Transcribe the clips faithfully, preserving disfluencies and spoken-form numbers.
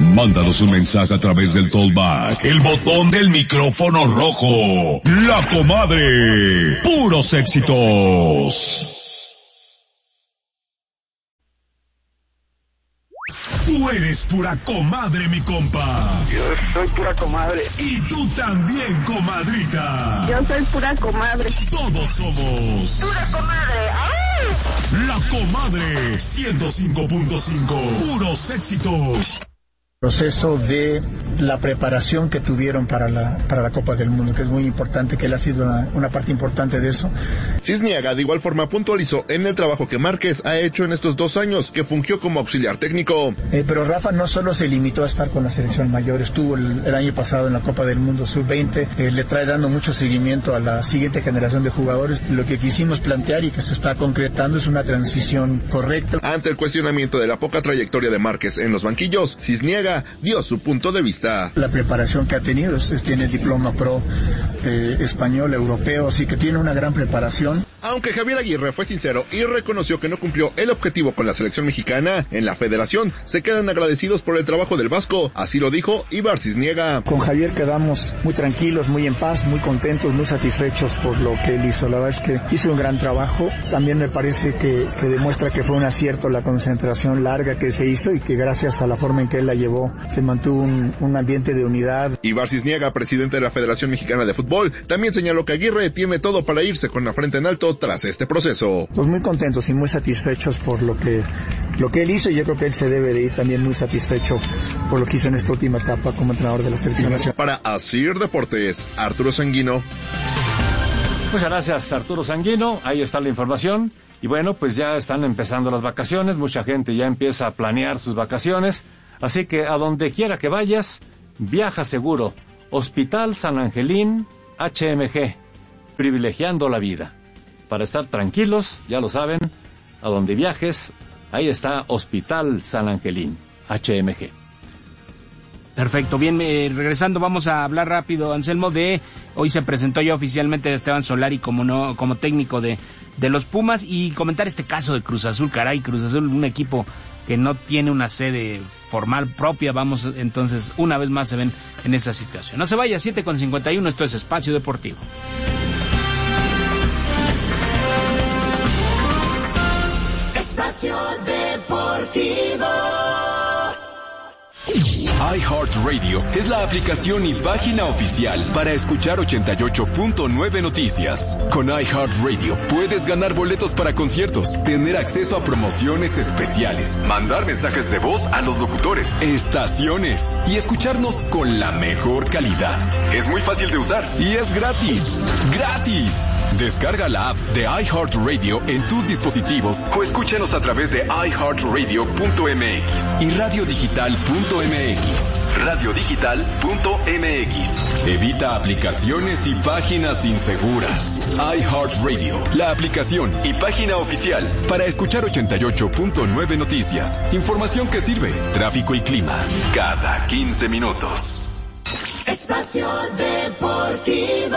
Mándanos un mensaje a través del Tollback, el botón del micrófono rojo. La Comadre. Puros éxitos. Tú eres pura comadre, mi compa. Yo soy pura comadre. Y tú también, comadrita. Yo soy pura comadre. Todos somos pura comadre. ¡Ay! La Comadre ciento cinco punto cinco. Puros éxitos. Proceso de la preparación que tuvieron para la para la Copa del Mundo, que es muy importante, que él ha sido una, una parte importante de eso. Cisniega de igual forma puntualizó en el trabajo que Márquez ha hecho en estos dos años que fungió como auxiliar técnico. Eh, pero Rafa no solo se limitó a estar con la selección mayor, estuvo el, el año pasado en la Copa del Mundo sub veinte, eh, le trae dando mucho seguimiento a la siguiente generación de jugadores. Lo que quisimos plantear y que se está concretando es una transición correcta. Ante el cuestionamiento de la poca trayectoria de Márquez en los banquillos, Cisniega dio su punto de vista. La preparación que ha tenido, es, es, tiene el diploma pro eh, español, europeo, así que tiene una gran preparación. Aunque Javier Aguirre fue sincero y reconoció que no cumplió el objetivo con la selección mexicana, en la federación se quedan agradecidos por el trabajo del Vasco, así lo dijo Ibar Cisniega. Con Javier quedamos muy tranquilos, muy en paz, muy contentos, muy satisfechos por lo que él hizo. La verdad es que hizo un gran trabajo. También me parece que, que demuestra que fue un acierto la concentración larga que se hizo y que gracias a la forma en que él la llevó se mantuvo un, un ambiente de unidad. Ibar Cisniega, presidente de la Federación Mexicana de Fútbol, también señaló que Aguirre tiene todo para irse con la frente en alto tras este proceso. Pues muy contentos y muy satisfechos por lo que lo que él hizo, y yo creo que él se debe de ir también muy satisfecho por lo que hizo en esta última etapa como entrenador de la selección nacional. Para Asir Deportes, Arturo Sanguino. Muchas gracias, Arturo Sanguino. Ahí está la información. Y bueno, pues ya están empezando las vacaciones. Mucha gente ya empieza a planear sus vacaciones. Así que a donde quiera que vayas, viaja seguro. Hospital San Angelín H M G, privilegiando la vida. Para estar tranquilos, ya lo saben, a donde viajes, ahí está Hospital San Angelín H M G. Perfecto, bien, eh, regresando vamos a hablar rápido, Anselmo, de hoy se presentó ya oficialmente Esteban Solari como no como técnico de, de los Pumas, y comentar este caso de Cruz Azul. Caray, Cruz Azul, un equipo que no tiene una sede formal propia, vamos, entonces una vez más se ven en esa situación. No se vaya, siete con cincuenta y uno, esto es Espacio Deportivo. Espacio Deportivo. iHeartRadio es la aplicación y página oficial para escuchar ochenta y ocho punto nueve Noticias. Con iHeartRadio puedes ganar boletos para conciertos, tener acceso a promociones especiales, mandar mensajes de voz a los locutores, estaciones y escucharnos con la mejor calidad. Es muy fácil de usar y es gratis. ¡Gratis! Descarga la app de iHeartRadio en tus dispositivos o escúchanos a través de i heart radio punto m x y radio digital punto m x. radio digital punto m x. Evita aplicaciones y páginas inseguras. iHeartRadio, la aplicación y página oficial para escuchar ochenta y ocho punto nueve Noticias. Información que sirve, tráfico y clima, cada quince minutos. Espacio Deportivo.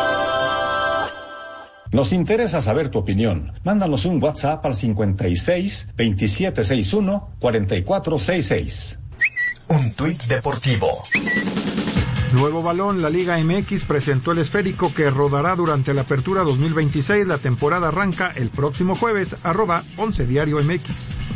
Nos interesa saber tu opinión. Mándanos un WhatsApp al cincuenta y seis, veintisiete sesenta y uno, cuarenta y cuatro sesenta y seis. Un tuit deportivo. Nuevo balón, la Liga M X presentó el esférico que rodará durante la apertura dos mil veintiséis. La temporada arranca el próximo jueves, arroba once Diario M X.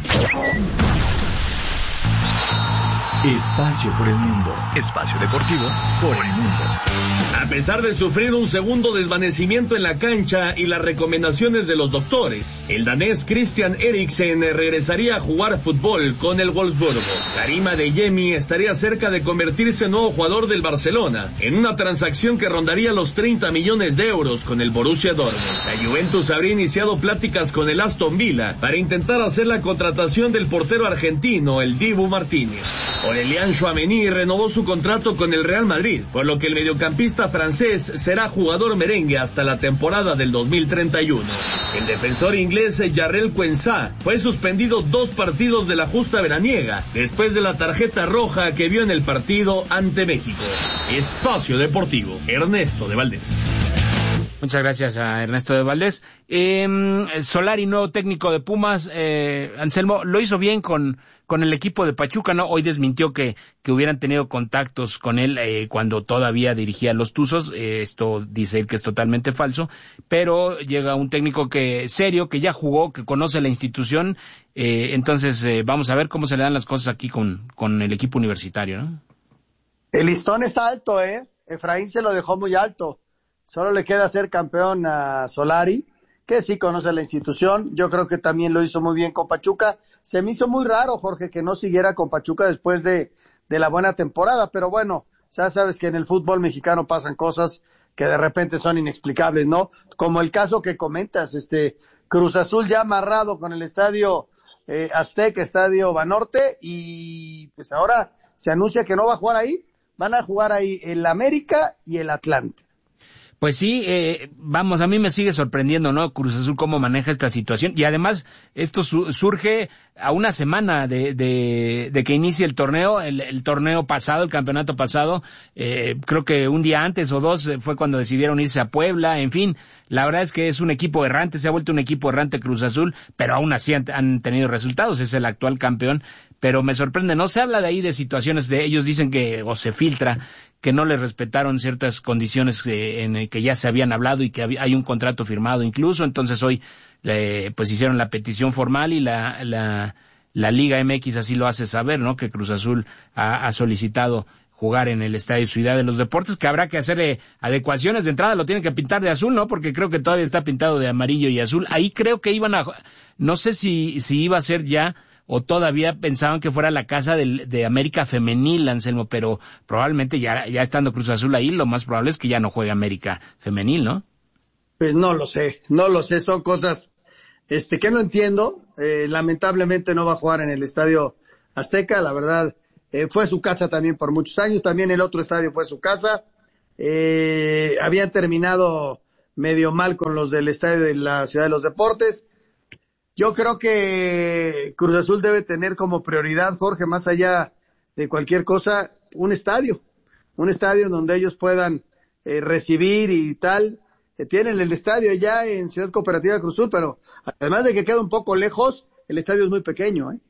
Espacio por el mundo. Espacio deportivo por el mundo. A pesar de sufrir un segundo desvanecimiento en la cancha y las recomendaciones de los doctores, el danés Christian Eriksen regresaría a jugar fútbol con el Wolfsburgo. Karim Adeyemi estaría cerca de convertirse en nuevo jugador del Barcelona, en una transacción que rondaría los treinta millones de euros con el Borussia Dortmund. La Juventus habría iniciado pláticas con el Aston Villa para intentar hacer la contratación del portero argentino, el Dibu Martínez. Aurélien Tchouaméni renovó su contrato con el Real Madrid, por lo que el mediocampista francés será jugador merengue hasta la temporada del dos mil treinta y uno. El defensor inglés Jarrell Quansah fue suspendido dos partidos de la justa veraniega después de la tarjeta roja que vio en el partido ante México. Espacio Deportivo, Ernesto de Valdés. Muchas gracias a Ernesto de Valdés. Eh, Solari, nuevo técnico de Pumas, eh, Anselmo, lo hizo bien con con el equipo de Pachuca, ¿no? Hoy desmintió que que hubieran tenido contactos con él eh, cuando todavía dirigía a los Tuzos. Eh, esto dice él que es totalmente falso, pero llega un técnico que serio, que ya jugó, que conoce la institución. Eh, entonces, eh, vamos a ver cómo se le dan las cosas aquí con, con el equipo universitario, ¿no? El listón está alto, ¿eh? Efraín se lo dejó muy alto. Solo le queda ser campeón a Solari, que sí conoce la institución. Yo creo que también lo hizo muy bien con Pachuca. Se me hizo muy raro, Jorge, que no siguiera con Pachuca después de, de la buena temporada, pero bueno, ya sabes que en el fútbol mexicano pasan cosas que de repente son inexplicables, ¿no? Como el caso que comentas, este Cruz Azul ya amarrado con el estadio eh, Azteca, estadio Banorte, y pues ahora se anuncia que no va a jugar ahí. Van a jugar ahí el América y el Atlante. Pues sí, eh, vamos, a mí me sigue sorprendiendo, ¿no? Cruz Azul cómo maneja esta situación, y además esto su, surge a una semana de, de, de que inicie el torneo, el, el torneo pasado, el campeonato pasado, eh, creo que un día antes o dos fue cuando decidieron irse a Puebla. En fin, la verdad es que es un equipo errante, se ha vuelto un equipo errante Cruz Azul, pero aún así han, han tenido resultados, es el actual campeón. Pero me sorprende, no se habla de ahí de situaciones de ellos, dicen que, o se filtra, que no le respetaron ciertas condiciones que, en que ya se habían hablado y que había, hay un contrato firmado incluso. Entonces hoy eh, pues hicieron la petición formal y la, la, la Liga M X así lo hace saber, ¿no? Que Cruz Azul ha, ha solicitado jugar en el Estadio Ciudad de los Deportes, que habrá que hacerle adecuaciones. De entrada lo tienen que pintar de azul, ¿no? Porque creo que todavía está pintado de amarillo y azul. Ahí creo que iban a, no sé si, si iba a ser ya, o todavía pensaban que fuera la casa del, de América Femenil, Anselmo, pero probablemente ya, ya estando Cruz Azul ahí, lo más probable es que ya no juegue América Femenil, ¿no? Pues no lo sé, no lo sé, son cosas este que no entiendo. Eh, lamentablemente no va a jugar en el Estadio Azteca, la verdad, eh, fue su casa también por muchos años, también el otro estadio fue su casa. Eh, habían terminado medio mal con los del Estadio de la Ciudad de los Deportes. Yo creo que Cruz Azul debe tener como prioridad, Jorge, más allá de cualquier cosa, un estadio. Un estadio en donde ellos puedan eh, recibir y tal. Eh, tienen el estadio ya en Ciudad Cooperativa Cruz Azul, pero además de que queda un poco lejos, el estadio es muy pequeño, ¿eh?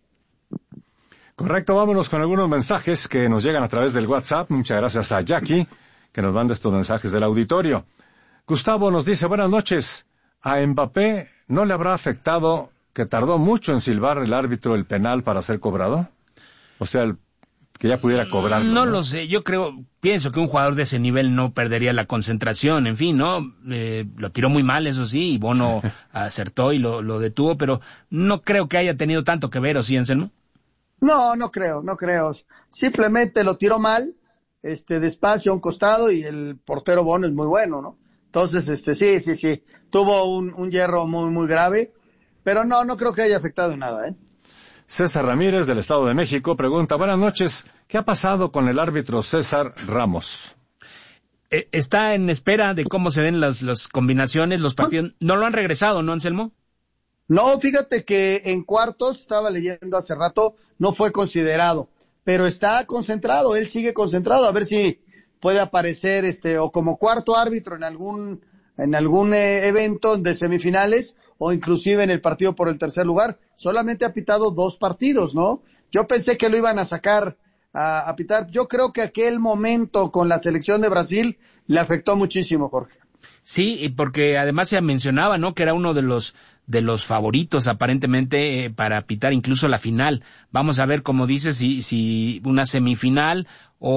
Correcto, vámonos con algunos mensajes que nos llegan a través del WhatsApp. Muchas gracias a Jackie, que nos manda estos mensajes del auditorio. Gustavo nos dice, buenas noches. A Mbappé no le habrá afectado que tardó mucho en silbar el árbitro el penal para ser cobrado, o sea, el, que ya pudiera cobrarlo. No, ¿no? lo sé, yo creo, pienso que un jugador de ese nivel no perdería la concentración, en fin, ¿no? Eh, lo tiró muy mal, eso sí, y Bono acertó y lo, lo detuvo, pero no creo que haya tenido tanto que ver, ¿o sí, Anselmo? No, no creo, no creo. Simplemente lo tiró mal, este, despacio a un costado, y el portero Bono es muy bueno, ¿no? Entonces, este, sí, sí, sí, tuvo un, un hierro muy, muy grave. Pero no, no creo que haya afectado en nada, ¿eh? César Ramírez, del Estado de México, pregunta, buenas noches, ¿qué ha pasado con el árbitro César Ramos? Eh, está en espera de cómo se den las, las combinaciones, los partidos. ¿No lo han regresado, no, Anselmo? No, fíjate que en cuartos, estaba leyendo hace rato, no fue considerado, pero está concentrado, él sigue concentrado, a ver si puede aparecer este o como cuarto árbitro en algún, en algún eh, evento de semifinales, o inclusive en el partido por el tercer lugar. Solamente ha pitado dos partidos, ¿no? Yo pensé que lo iban a sacar a, a pitar. Yo creo que aquel momento con la selección de Brasil le afectó muchísimo, Jorge. Sí, y porque además se mencionaba, ¿no?, que era uno de los de los favoritos aparentemente eh, para pitar incluso la final. Vamos a ver, como dices, si si una semifinal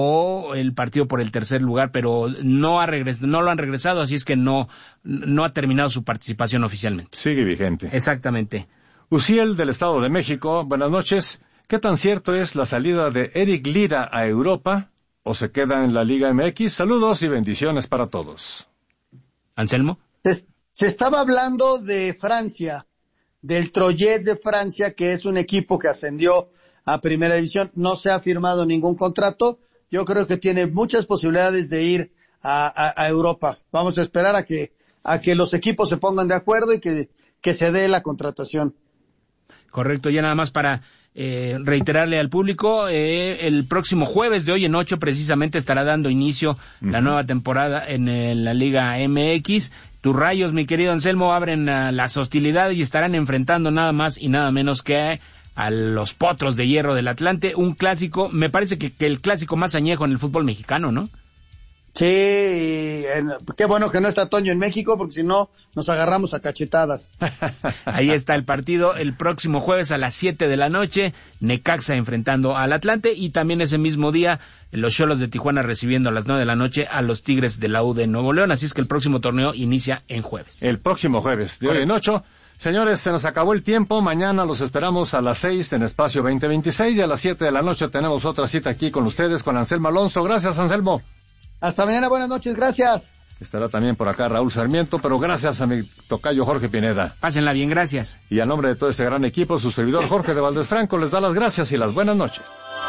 o el partido por el tercer lugar, pero no ha regres- no lo han regresado, así es que no no ha terminado su participación oficialmente. Sigue vigente. Exactamente. Uciel, del Estado de México, buenas noches. ¿Qué tan cierto es la salida de Eric Lira a Europa o se queda en la Liga M X? Saludos y bendiciones para todos. Anselmo. Se, se estaba hablando de Francia, del Troyes de Francia, que es un equipo que ascendió a Primera División. No se ha firmado ningún contrato. Yo creo que tiene muchas posibilidades de ir a, a, a Europa. Vamos a esperar a que a que los equipos se pongan de acuerdo y que, que se dé la contratación. Correcto, ya nada más para Eh, reiterarle al público, eh, el próximo jueves de hoy en ocho precisamente estará dando inicio uh-huh. la nueva temporada en, en la Liga M X. Tus Rayos, mi querido Anselmo, abren uh, las hostilidades y estarán enfrentando nada más y nada menos que a los Potros de Hierro del Atlante, un clásico, me parece que, que el clásico más añejo en el fútbol mexicano, ¿no? Sí, y, eh, qué bueno que no está Toño en México, porque si no, nos agarramos a cachetadas. Ahí está el partido, el próximo jueves a las siete de la noche, Necaxa enfrentando al Atlante, y también ese mismo día, los Xolos de Tijuana recibiendo a las nueve de la noche a los Tigres de la U de Nuevo León, así es que el próximo torneo inicia en jueves. El próximo jueves, de hoy en ocho. Señores, se nos acabó el tiempo, mañana los esperamos a las seis en Espacio veinte veintiséis, y a las siete de la noche tenemos otra cita aquí con ustedes, con Anselmo Alonso. Gracias, Anselmo. Hasta mañana, buenas noches, gracias. Estará también por acá Raúl Sarmiento, pero gracias a mi tocayo Jorge Pineda. Pásenla bien, gracias. Y a nombre de todo este gran equipo, su servidor Jorge de Valdés Franco les da las gracias y las buenas noches.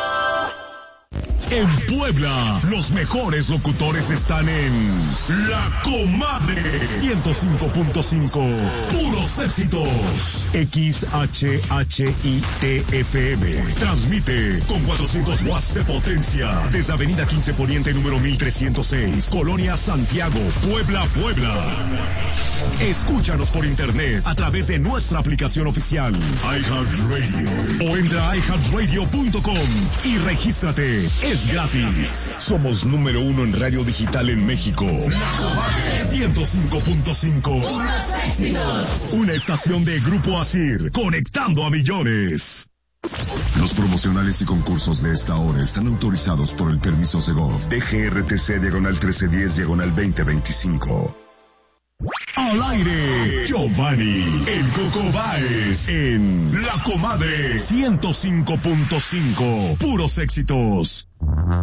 En Puebla, los mejores locutores están en La Comadre ciento cinco punto cinco. Puros éxitos. X H H I T F M. Transmite con cuatrocientos watts de potencia desde Avenida quince Poniente número mil trescientos seis, Colonia Santiago, Puebla, Puebla. Escúchanos por internet a través de nuestra aplicación oficial iHeartRadio o entra a i heart radio punto com y regístrate. Es gratis. Somos número uno en radio digital en México. ciento cinco punto cinco. Una estación de Grupo Asir, conectando a millones. Los promocionales y concursos de esta hora están autorizados por el permiso Segov D G R T C diagonal trece diez diagonal veinte veinticinco. Al aire, Giovanni, el Coco Báez, en La Comadre ciento cinco punto cinco. Puros éxitos.